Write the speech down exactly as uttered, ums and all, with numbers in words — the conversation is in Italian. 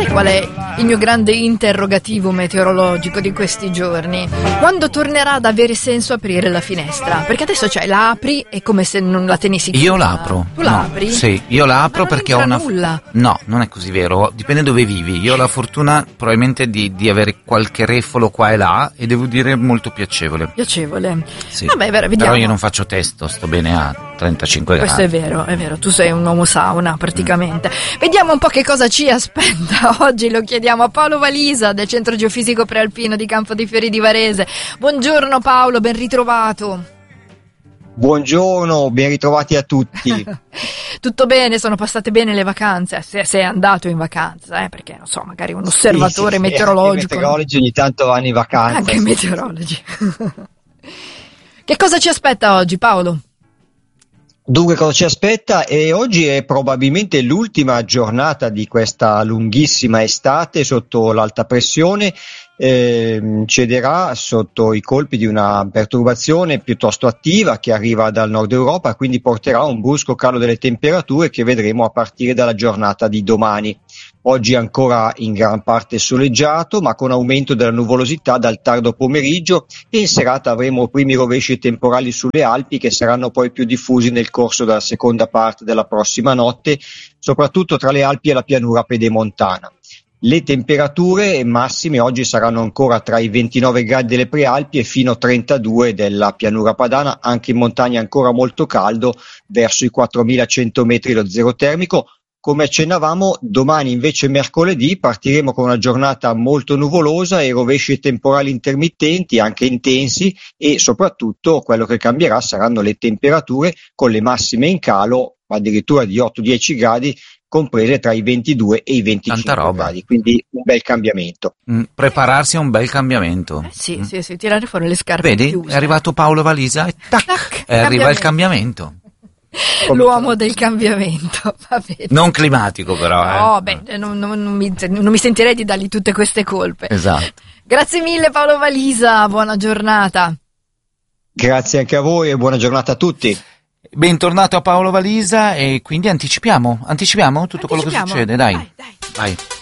qual è il mio grande interrogativo meteorologico di questi giorni? Quando tornerà ad avere senso aprire la finestra? Perché adesso cioè la apri è come se non la tenessi chiusa. Io la apro. Tu la no, apri? Sì, io la apro Ma non perché ho entra una... nulla. No, non è così vero, dipende dove vivi. Io ho la fortuna probabilmente di, di avere qualche refolo qua e là e devo dire molto piacevole. Piacevole. Sì. Vabbè, vero, vediamo. Però io non faccio testo, sto bene a trentacinque gradi. Questo è vero, è vero, tu sei un uomo sauna praticamente. Mm. Vediamo un po' che cosa ci aspetta oggi, lo chiediamo a Paolo Valisa del Centro Geofisico Prealpino di Campo dei Fiori di Varese. Buongiorno Paolo, ben ritrovato. Buongiorno, ben ritrovati a tutti. Tutto bene, sono passate bene le vacanze, se sei andato in vacanza, eh, perché non so, magari un osservatore sì, sì, meteorologico. Sì, i meteorologi ogni tanto vanno in vacanza. Anche i sì. meteorologi. Che cosa ci aspetta oggi Paolo? Dunque, cosa ci aspetta? E oggi è probabilmente l'ultima giornata di questa lunghissima estate sotto l'alta pressione. Eh, cederà sotto i colpi di una perturbazione piuttosto attiva che arriva dal nord Europa, quindi porterà un brusco calo delle temperature che vedremo a partire dalla giornata di domani. Oggi ancora in gran parte soleggiato, ma con aumento della nuvolosità dal tardo pomeriggio, e in serata avremo primi rovesci temporali sulle Alpi che saranno poi più diffusi nel corso della seconda parte della prossima notte, soprattutto tra le Alpi e la pianura pedemontana. Le temperature massime oggi saranno ancora tra i ventinove gradi delle prealpi e fino a trentadue della pianura padana, anche in montagna ancora molto caldo, verso i quattromilacento metri lo zero termico. Come accennavamo, domani invece mercoledì partiremo con una giornata molto nuvolosa e rovesci temporali intermittenti, anche intensi, e soprattutto quello che cambierà saranno le temperature, con le massime in calo addirittura di otto dieci gradi, comprese tra i ventidue e i venticinque gradi, quindi un bel cambiamento. Mm, prepararsi a un bel cambiamento. Eh sì, mm. sì, sì, tirare fuori le scarpe. Vedi, chiuse. è arrivato Paolo Valisa e tac, tac e arriva il cambiamento. L'uomo del cambiamento, va bene. Non climatico però. No, eh. beh, non, non, non, mi, non mi sentirei di dargli tutte queste colpe. Esatto. Grazie mille Paolo Valisa, buona giornata. Grazie anche a voi e buona giornata a tutti. Bentornato a Paolo Valisa e quindi anticipiamo, anticipiamo tutto anticipiamo. quello che succede, dai. Dai, dai. Vai.